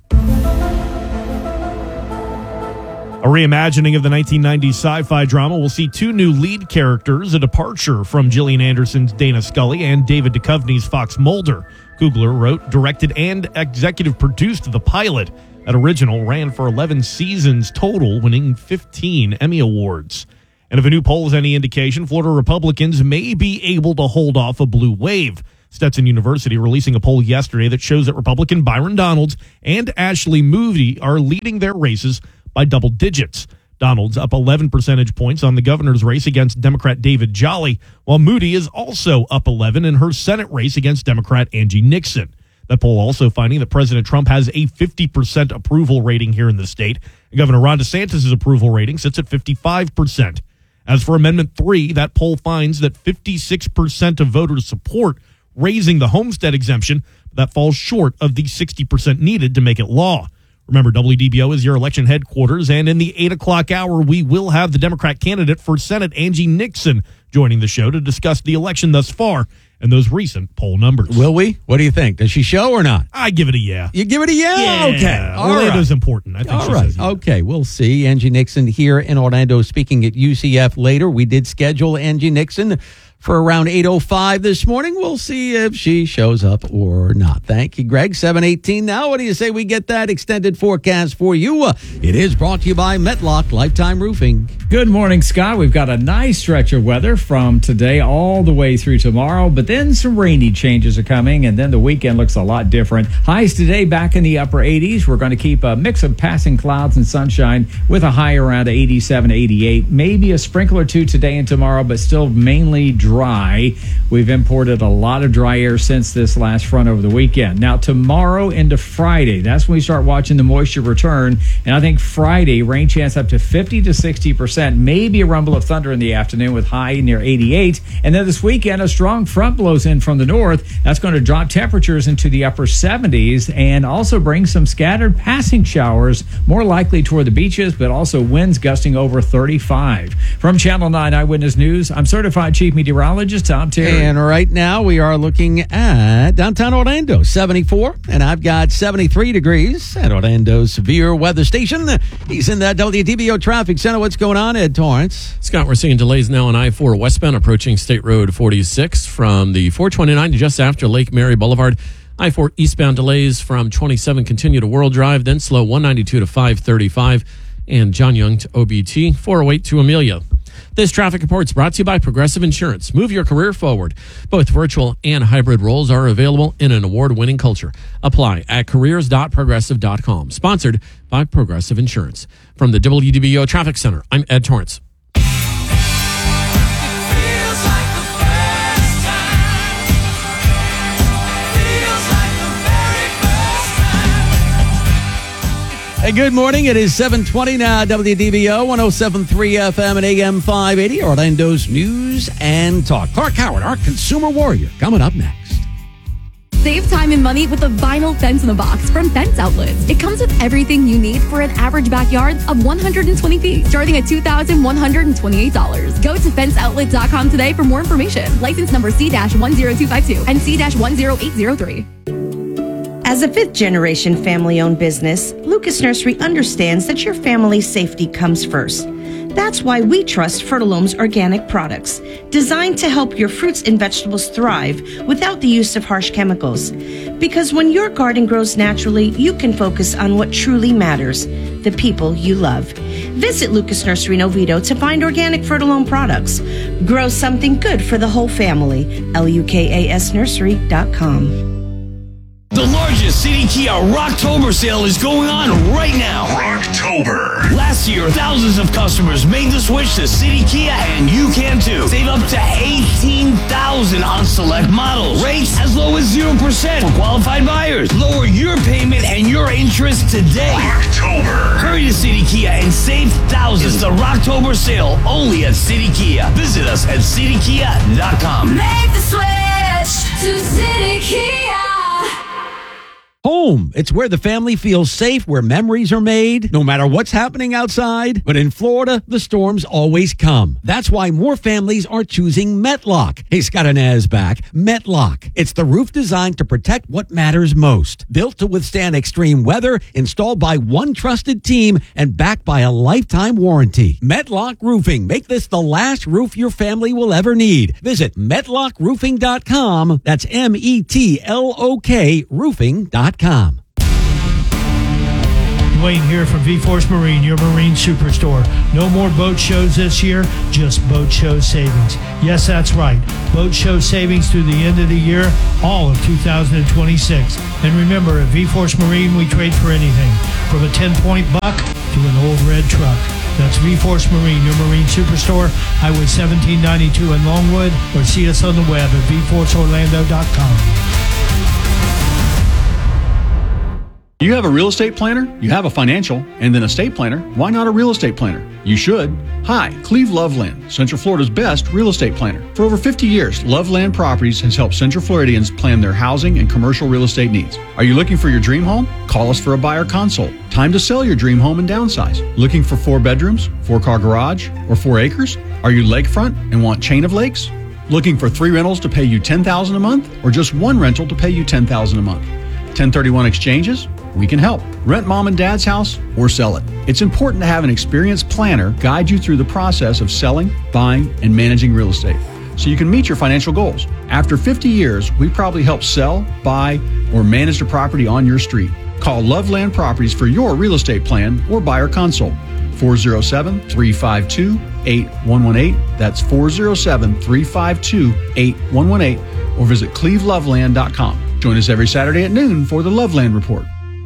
S3: A reimagining of the nineteen nineties sci-fi drama will see two new lead characters, a departure from Gillian Anderson's Dana Scully and David Duchovny's Fox Mulder. Coogler wrote, directed, and executive produced the pilot. That original ran for eleven seasons total, winning fifteen Emmy Awards. And if a new poll is any indication, Florida Republicans may be able to hold off a blue wave. Stetson University releasing a poll yesterday that shows that Republican Byron Donalds and Ashley Moody are leading their races by double digits. Donalds up eleven percentage points on the governor's race against Democrat David Jolly, while Moody is also up eleven in her Senate race against Democrat Angie Nixon. That poll also finding that President Trump has a fifty percent approval rating here in the state. Governor Ron DeSantis' approval rating sits at fifty-five percent. As for Amendment three, that poll finds that fifty-six percent of voters support raising the homestead exemption. That falls short of the sixty percent needed to make it law. Remember, W D B O is your election headquarters, and in the eight o'clock hour, we will have the Democrat candidate for Senate, Angie Nixon, joining the show to discuss the election thus far and those recent poll numbers.
S1: Will we? What do you think? Does she show or not?
S3: I give it a yeah.
S1: You give it a yeah?
S3: Yeah.
S1: Okay. All
S3: Orlando's
S1: right.
S3: important. I think
S1: All
S3: she
S1: right.
S3: says yeah.
S1: Okay, we'll see. Angie Nixon here in Orlando speaking at U C F later. We did schedule Angie Nixon for around eight oh five this morning. We'll see if she shows up or not. Thank you, Greg. seven eighteen now. What do you say we get that extended forecast for you? Uh, it is brought to you by Metlock Lifetime Roofing.
S7: Good morning, Scott. We've got a nice stretch of weather from today all the way through tomorrow, but then some rainy changes are coming, and then the weekend looks a lot different. Highs today back in the upper eighties. We're going to keep a mix of passing clouds and sunshine with a high around eighty-seven, eighty-eight. Maybe a sprinkle or two today and tomorrow, but still mainly dry. We've imported a lot of dry air since this last front over the weekend. Now, tomorrow into Friday, that's when we start watching the moisture return, and I think Friday, rain chance up to fifty to sixty percent. Maybe a rumble of thunder in the afternoon with high near eighty-eight. And then this weekend, a strong front blows in from the north. That's going to drop temperatures into the upper seventies and also bring some scattered passing showers, more likely toward the beaches, but also winds gusting over thirty-five. From Channel nine Eyewitness News, I'm certified chief meteorologist Tom Terry.
S1: And right now we are looking at downtown Orlando, seventy-four, and I've got seventy-three degrees at Orlando's severe weather station. He's in that W D B O traffic center. What's going on, Ed Torrance?
S8: Scott, we're seeing delays now on I four westbound approaching State Road forty-six from the four twenty-nine to just after Lake Mary Boulevard. I four eastbound delays from twenty-seven continue to World Drive, then slow one ninety-two to five thirty-five and John Young to O B T, four oh eight to Amelia. This traffic report is brought to you by Progressive Insurance. Move your career forward. Both virtual and hybrid roles are available in an award-winning culture. Apply at careers dot progressive dot com. Sponsored by Progressive Insurance. From the W D B O Traffic Center, I'm Ed Torrance.
S1: Hey, good morning. It is seven twenty now, W D B O, one oh seven point three F M and A M five eighty, Orlando's News and Talk. Clark Howard, our consumer warrior, coming up next.
S10: Save time and money with a vinyl fence in the box from Fence Outlets. It comes with everything you need for an average backyard of one hundred twenty feet, starting at two thousand one hundred twenty-eight dollars. Go to fence outlet dot com today for more information. License number C one zero two five two and C one zero eight zero three.
S13: As a fifth-generation family-owned business, Lucas Nursery understands that your family's safety comes first. That's why we trust Fertilome's organic products, designed to help your fruits and vegetables thrive without the use of harsh chemicals. Because when your garden grows naturally, you can focus on what truly matters, the people you love. Visit Lucas Nursery in Oviedo to find organic Fertilome products. Grow something good for the whole family. L U K A S nursery dot com.
S14: The largest City Kia Rocktober sale is going on right now.
S17: Rocktober.
S14: Last year, thousands of customers made the switch to City Kia, and you can too. Save up to eighteen thousand dollars on select models. Rates as low as zero percent for qualified buyers. Lower your payment and your interest today.
S17: Rocktober.
S14: Hurry to City Kia and save thousands. It's the Rocktober sale only at City Kia. Visit us at city kia dot com.
S10: Make the switch to City Kia.
S1: Home. It's where the family feels safe, where memories are made, no matter what's happening outside. But in Florida, the storms always come. That's why more families are choosing Metlock. Hey, Scott and Az back. Metlock. It's the roof designed to protect what matters most. Built to withstand extreme weather, installed by one trusted team, and backed by a lifetime warranty. Metlock Roofing. Make this the last roof your family will ever need. Visit metlock roofing dot com. That's M E T L O K roofing dot com.
S11: Wayne here from V-Force Marine, your marine superstore. No more boat shows this year, just boat show savings. Yes, that's right. Boat show savings through the end of the year, all of two thousand twenty-six. And remember, at V-Force Marine, we trade for anything, from a ten-point buck to an old red truck. That's V-Force Marine, your marine superstore, Highway seventeen ninety-two in Longwood, or see us on the web at v force orlando dot com.
S12: You have a real estate planner, you have a financial, and then estate planner. Why not a real estate planner? You should. Hi, Cleve Loveland, Central Florida's best real estate planner. For over fifty years, Loveland Properties has helped Central Floridians plan their housing and commercial real estate needs. Are you looking for your dream home? Call us for a buyer consult. Time to sell your dream home and downsize. Looking for four bedrooms, four-car garage, or four acres? Are you lakefront and want chain of lakes? Looking for three rentals to pay you ten thousand dollars a month, or just one rental to pay you ten thousand dollars a month? ten thirty-one exchanges? We can help. Rent mom and dad's house or sell it. It's important to have an experienced planner guide you through the process of selling, buying, and managing real estate so you can meet your financial goals. After fifty years, we probably help sell, buy, or manage the property on your street. Call Loveland Properties for your real estate plan or buyer consult. four oh seven, three five two, eight one one eight. That's four oh seven, three five two, eight one one eight. Or visit cleve loveland dot com. Join us every Saturday at noon for the Loveland Report.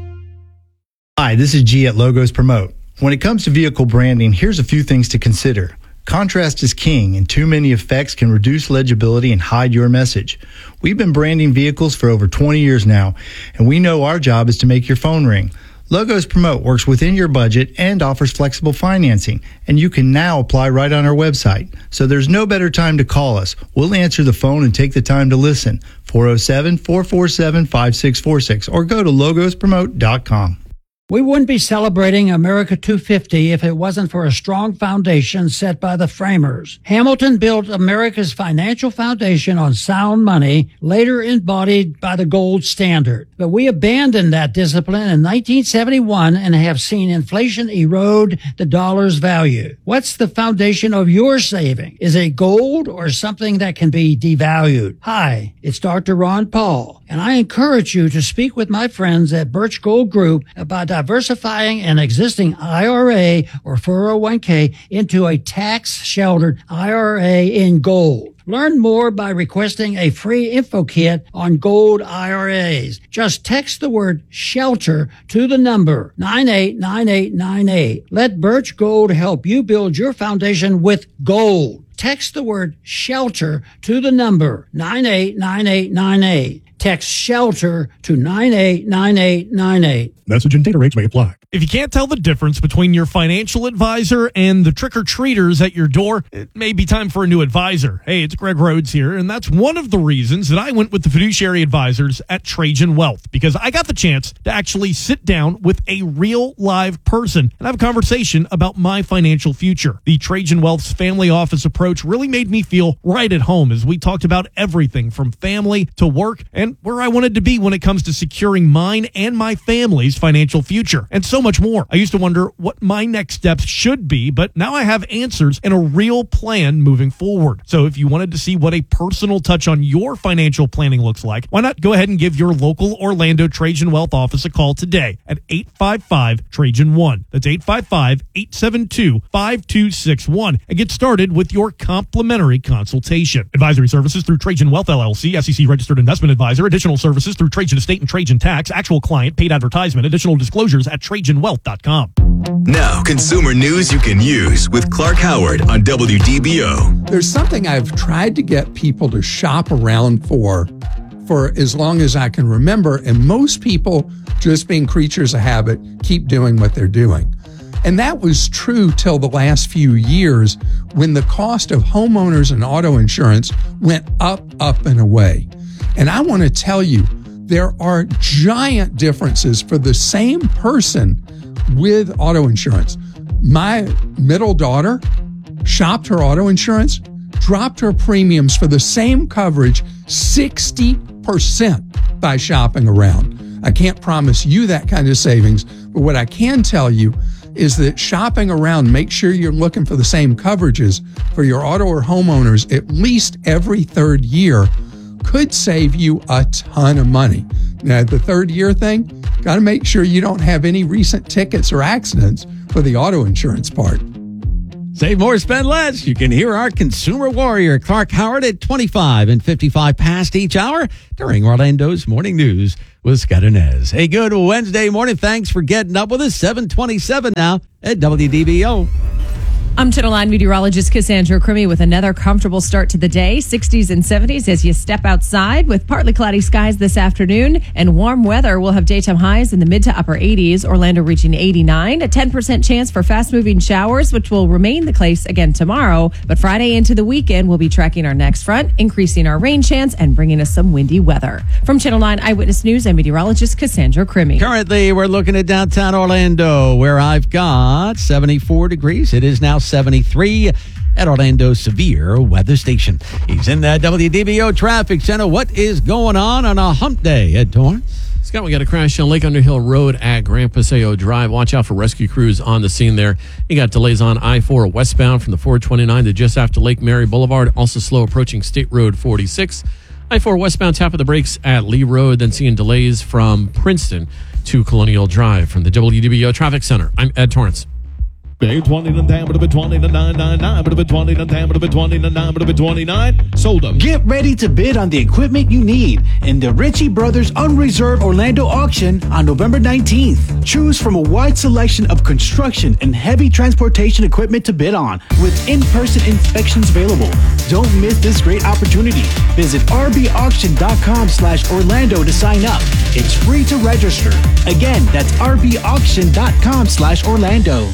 S15: Hi, this is G at Logos Promote. When it comes to vehicle branding, here's a few things to consider. Contrast is king, and too many effects can reduce legibility and hide your message. We've been branding vehicles for over twenty years now, and we know our job is to make your phone ring. Logos Promote works within your budget and offers flexible financing, and you can now apply right on our website. So there's no better time to call us. We'll answer the phone and take the time to listen. four oh seven, four four seven, five six four six or go to logos promote dot com.
S18: We wouldn't be celebrating America two fifty if it wasn't for a strong foundation set by the framers. Hamilton built America's financial foundation on sound money, later embodied by the gold standard. But we abandoned that discipline in nineteen seventy-one and have seen inflation erode the dollar's value. What's the foundation of your saving? Is it gold or something that can be devalued? Hi, it's Doctor Ron Paul, and I encourage you to speak with my friends at Birch Gold Group about diversifying an existing I R A or four oh one k into a tax-sheltered I R A in gold. Learn more by requesting a free info kit on gold I R As. Just text the word shelter to the number nine eight nine eight nine eight. Let Birch Gold help you build your foundation with gold. Text the word shelter to the number nine eight nine eight nine eight. Text shelter to nine eight nine eight nine eight.
S3: Message and data rates may apply. If you can't tell the difference between your financial advisor and the trick-or-treaters at your door, it may be time for a new advisor. Hey, it's Greg Rhodes here, and that's one of the reasons that I went with the fiduciary advisors at Trajan Wealth, because I got the chance to actually sit down with a real live person and have a conversation about my financial future. The Trajan Wealth's family office approach really made me feel right at home as we talked about everything from family to work and where I wanted to be when it comes to securing mine and my family's financial future, and so much more. I used to wonder what my next steps should be, but now I have answers and a real plan moving forward. So if you wanted to see what a personal touch on your financial planning looks like, why not go ahead and give your local Orlando Trajan Wealth office a call today at eight five five Trajan one. That's eight five five, eight seven two, five two six one and get started with your complimentary consultation. Advisory services through Trajan Wealth L L C, S E C registered investment advisor. Additional services through Trajan Estate and Trajan Tax. Actual client, paid advertisement. Additional disclosures at trajan wealth dot com.
S6: Now, consumer news you can use with Clark Howard on W D B O.
S24: There's something I've tried to get people to shop around for for as long as I can remember, and most people, just being creatures of habit, keep doing what they're doing. And that was true till the last few years when the cost of homeowners and auto insurance went up, up, and away. And I want to tell you, There are giant differences for the same person with auto insurance. My middle daughter shopped her auto insurance, dropped her premiums for the same coverage sixty percent by shopping around. I can't promise you that kind of savings, but what I can tell you is that shopping around, make sure you're looking for the same coverages for your auto or homeowners at least every third year could save you a ton of money. Now, the third year thing, got to make sure you don't have any recent tickets or accidents for the auto insurance part.
S1: Save more, spend less. You can hear our consumer warrior, Clark Howard, at twenty-five and fifty-five past each hour during Orlando's Morning News with Scott Inez. Hey, good Wednesday morning. Thanks for getting up with us. seven twenty-seven now at W D B O.
S16: I'm Channel nine meteorologist Cassandra Crimmy with another comfortable start to the day. sixties and seventies as you step outside with partly cloudy skies this afternoon and warm weather. We'll have daytime highs in the mid to upper eighties. Orlando reaching eighty-nine. A ten percent chance for fast-moving showers, which will remain the case again tomorrow. But Friday into the weekend, we'll be tracking our next front, increasing our rain chance and bringing us some windy weather. From Channel nine Eyewitness News, I'm meteorologist Cassandra Crimmy.
S1: Currently, we're looking at downtown Orlando, where I've got seventy-four degrees. It is now seventy-three at Orlando's Severe Weather Station. He's in the W D B O Traffic Center. What is going on on a hump day at Torrance?
S8: Scott, we got a crash on Lake Underhill Road at Grand Paseo Drive. Watch out for rescue crews on the scene there. You got delays on I four westbound from the four twenty-nine to just after Lake Mary Boulevard. Also slow approaching State Road forty-six. I four westbound, tap of the brakes at Lee Road. Then seeing delays from Princeton to Colonial Drive. From the W D B O Traffic Center, I'm Ed Torrance.
S3: twenty to ten, but a bit twenty to nine nine nine, but a bit twenty to ten, but a bit twenty to nine, but a bit twenty-nine. Sold them.
S19: Get ready to bid on the equipment you need in the Ritchie Brothers Unreserved Orlando auction on November nineteenth. Choose from a wide selection of construction and heavy transportation equipment to bid on, with in-person inspections available. Don't miss this great opportunity. Visit rbauction.com slash Orlando to sign up. It's free to register. Again, that's rbauction.com slash Orlando.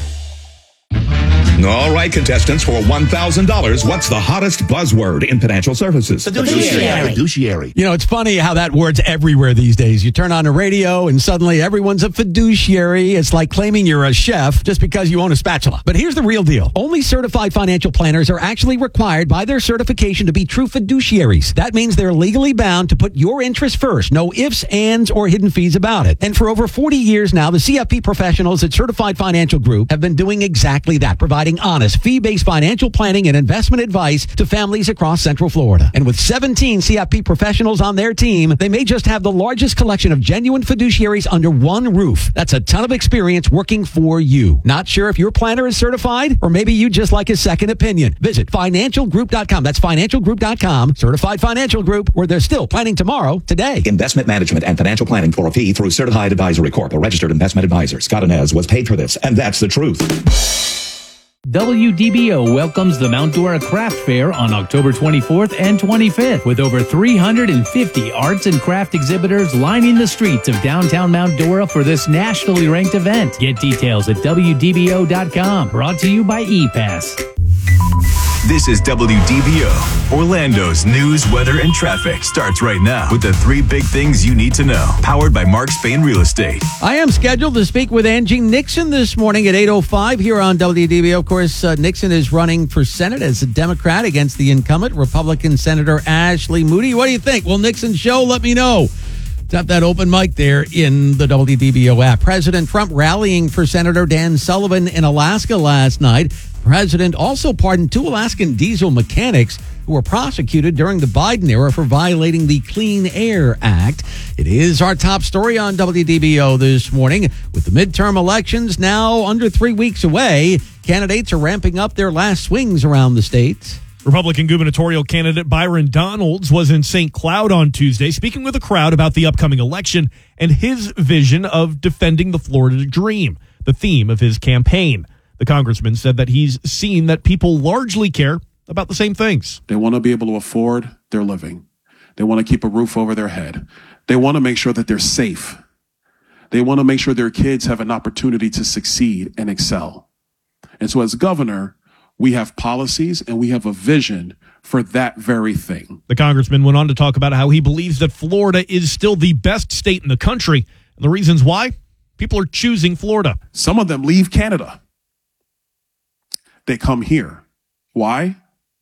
S20: All right, contestants, for one thousand dollars, what's the hottest buzzword in financial services?
S1: Fiduciary.
S20: Fiduciary.
S1: You know, it's funny how that word's everywhere these days. You turn on the radio and suddenly everyone's a fiduciary. It's like claiming you're a chef just because you own a spatula. But here's the real deal. Only certified financial planners are actually required by their certification to be true fiduciaries. That means they're legally bound to put your interest first. No ifs, ands, or hidden fees about it. And for over forty years now, the C F P professionals at Certified Financial Group have been doing exactly that, providing honest, fee-based financial planning and investment advice to families across Central Florida. And with seventeen C F P professionals on their team, they may just have the largest collection of genuine fiduciaries under one roof. That's a ton of experience working for you. Not sure if your planner is certified, or maybe you just like a second opinion. Visit financial group dot com. That's financial group dot com. Certified Financial Group, where they're still planning tomorrow, today.
S20: Investment management and financial planning for a fee through Certified Advisory Corp, a registered investment advisor. Scott Inez was paid for this, and that's the truth.
S21: W D B O welcomes the Mount Dora Craft Fair on October twenty-fourth and twenty-fifth with over three hundred fifty arts and craft exhibitors lining the streets of downtown Mount Dora for this nationally ranked event. Get details at W D B O dot com. Brought to you by ePass.
S6: This is W D B O. Orlando's news, weather, and traffic starts right now with the three big things you need to know. Powered by Mark Spain Real Estate.
S1: I am scheduled to speak with Angie Nixon this morning at eight oh five here on W D B O. Of course, uh, Nixon is running for Senate as a Democrat against the incumbent Republican Senator Ashley Moody. What do you think? Will Nixon show? Let me know. Tap that open mic there in the W D B O app. President Trump rallying for Senator Dan Sullivan in Alaska last night. President also pardoned two Alaskan diesel mechanics who were prosecuted during the Biden era for violating the Clean Air Act. It is our top story on W D B O this morning. With the midterm elections now under three weeks away, candidates are ramping up their last swings around the state.
S3: Republican gubernatorial candidate Byron Donalds was in Saint Cloud on Tuesday, speaking with a crowd about the upcoming election and his vision of defending the Florida dream, the theme of his campaign. The congressman said that he's seen that people largely care about the same things.
S25: They want to be able to afford their living. They want to keep a roof over their head. They want to make sure that they're safe. They want to make sure their kids have an opportunity to succeed and excel. And so as governor, we have policies and we have a vision for that very thing.
S3: The congressman went on to talk about how he believes that Florida is still the best state in the country. And the reasons why? People are choosing Florida.
S25: Some of them leave Canada. They come here. Why?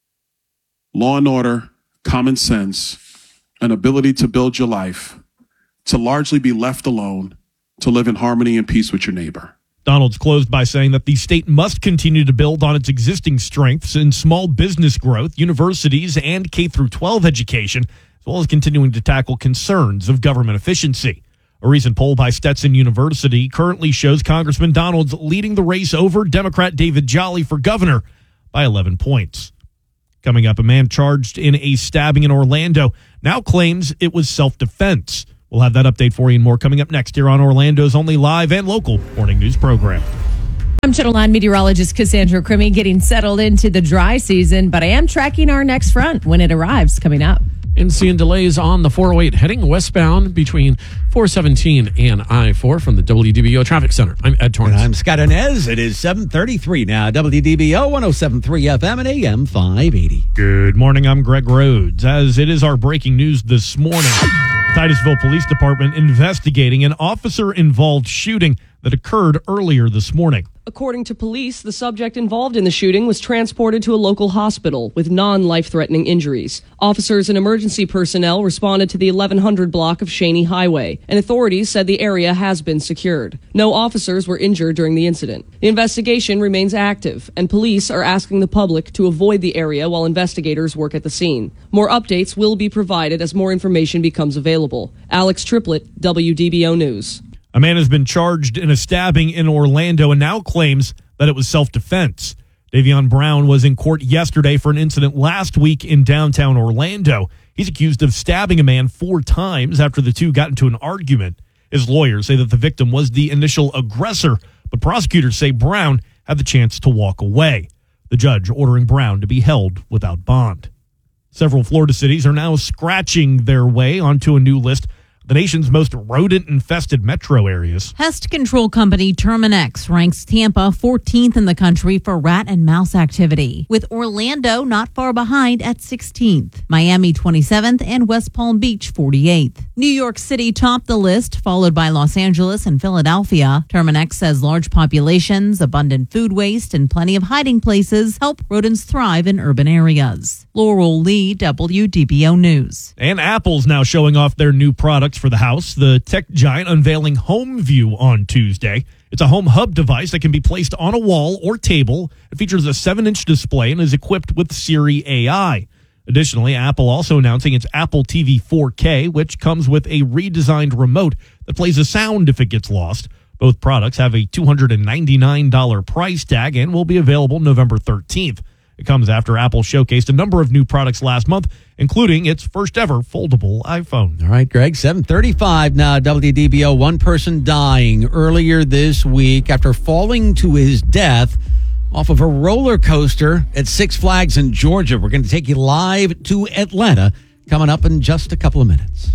S25: Law and order, common sense, an ability to build your life, to largely be left alone, to live in harmony and peace with your neighbor.
S3: Donald's closed by saying that the state must continue to build on its existing strengths in small business growth, universities, and K through twelve education, as well as continuing to tackle concerns of government efficiency. A recent poll by Stetson University currently shows Congressman Donald's leading the race over Democrat David Jolly for governor by eleven points. Coming up, a man charged in a stabbing in Orlando now claims it was self-defense. We'll have that update for you and more coming up next here on Orlando's only live and local morning news program.
S16: I'm Channel nine meteorologist Cassandra Crimmy, getting settled into the dry season, but I am tracking our next front when it arrives coming up.
S8: And seeing delays on the four oh eight heading westbound between four seventeen and I four from the W D B O Traffic Center. I'm Ed Torrance.
S1: And I'm Scott Inez. It is seven thirty-three now. W D B O one oh seven point three F M and A M five eighty.
S3: Good morning. I'm Greg Rhodes. As it is our breaking news this morning, Titusville Police Department investigating an officer-involved shooting that occurred earlier this morning.
S2: According to police, the subject involved in the shooting was transported to a local hospital with non-life-threatening injuries. Officers and emergency personnel responded to the eleven hundred block of Cheney Highway, and authorities said the area has been secured. No officers were injured during the incident. The investigation remains active, and police are asking the public to avoid the area while investigators work at the scene. More updates will be provided as more information becomes available. Alex Triplett, W D B O News.
S3: A man has been charged in a stabbing in Orlando and now claims that it was self-defense. Davion Brown was in court yesterday for an incident last week in downtown Orlando. He's accused of stabbing a man four times after the two got into an argument. His lawyers say that the victim was the initial aggressor, but prosecutors say Brown had the chance to walk away. The judge ordering Brown to be held without bond. Several Florida cities are now scratching their way onto a new list the nation's most rodent-infested metro areas.
S4: Pest control company Terminix ranks Tampa fourteenth in the country for rat and mouse activity, with Orlando not far behind at sixteenth, Miami twenty-seventh, and West Palm Beach forty-eighth. New York City topped the list, followed by Los Angeles and Philadelphia. Terminix says large populations, abundant food waste, and plenty of hiding places help rodents thrive in urban areas. Laurel Lee, W D B O News.
S3: And Apple's now showing off their new products for the house. The tech giant unveiling HomeView on Tuesday. It's a home hub device that can be placed on a wall or table. It features a seven-inch display and is equipped with Siri A I. Additionally, Apple also announcing its Apple T V four K, which comes with a redesigned remote that plays a sound if it gets lost. Both products have a two hundred ninety-nine dollars price tag and will be available November thirteenth. It comes after Apple showcased a number of new products last month, including its first ever foldable iPhone.
S1: All right, Greg, seven thirty-five now, W D B O. One person dying earlier this week after falling to his death off of a roller coaster at Six Flags in Georgia. We're going to take you live to Atlanta coming up in just a couple of minutes.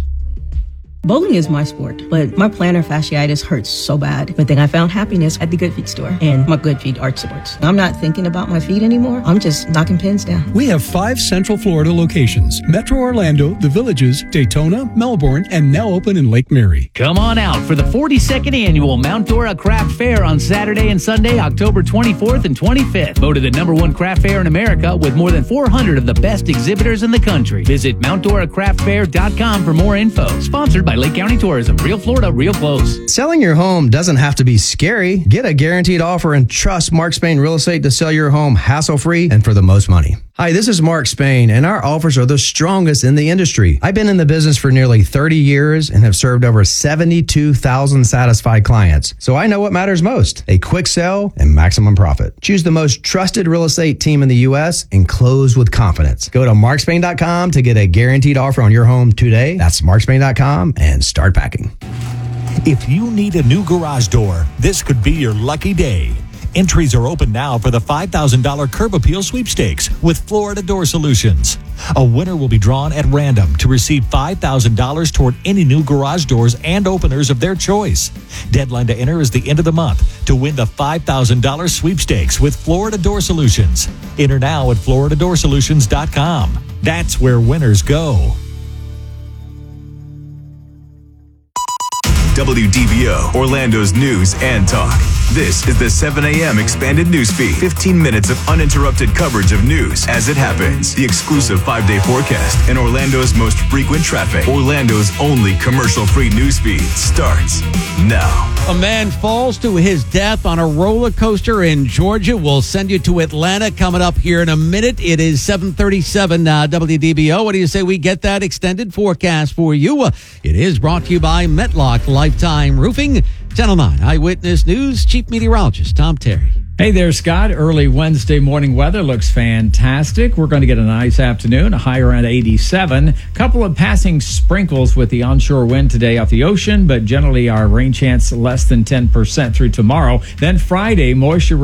S5: Bowling is my sport, but my plantar fasciitis hurts so bad. But then I found happiness at the Good Feet store and my Good Feet Arch Supports. I'm not thinking about my feet anymore. I'm just knocking pins down.
S22: We have five Central Florida locations: Metro Orlando, The Villages, Daytona, Melbourne, and now open in Lake Mary.
S21: Come on out for the forty-second annual Mount Dora Craft Fair on Saturday and Sunday, October twenty-fourth and twenty-fifth. Voted the number one craft fair in America with more than four hundred of the best exhibitors in the country. Visit Mount Dora Craft Fair dot com for more info. Sponsored by Lake County Tourism. Real Florida, real close.
S23: Selling your home doesn't have to be scary. Get a guaranteed offer and trust Mark Spain Real Estate to sell your home hassle-free and for the most money. Hi, this is Mark Spain, and our offers are the strongest in the industry. I've been in the business for nearly thirty years and have served over seventy-two thousand satisfied clients. So I know what matters most: a quick sell and maximum profit. Choose the most trusted real estate team in the U S and close with confidence. Go to mark spain dot com to get a guaranteed offer on your home today. That's mark spain dot com and start packing.
S26: If you need a new garage door, this could be your lucky day.
S7: Entries are open now for the five thousand dollars Curb Appeal Sweepstakes with Florida Door Solutions. A winner will be drawn at random to receive five thousand dollars toward any new garage doors and openers of their choice. Deadline to enter is the end of the month to win the five thousand dollars sweepstakes with Florida Door Solutions. Enter now at florida door solutions dot com. That's where winners go.
S6: W D B O, Orlando's news and talk. This is the seven a.m. expanded news feed. fifteen minutes of uninterrupted coverage of news as it happens. The exclusive five-day forecast and Orlando's most frequent traffic. Orlando's only commercial-free news feed starts now.
S1: A man falls to his death on a roller coaster in Georgia. We'll send you to Atlanta coming up here in a minute. It is seven thirty-seven uh, W D B O. What do you say we get that extended forecast for you? Uh, it is brought to you by Metlock Lifetime Roofing. Channel nine Eyewitness News Chief Meteorologist Tom Terry.
S9: Hey there, Scott. Early Wednesday morning weather looks fantastic. We're going to get a nice afternoon, a high around eighty-seven. Couple of passing sprinkles with the onshore wind today off the ocean, but generally our rain chance less than ten percent through tomorrow. Then Friday, moisture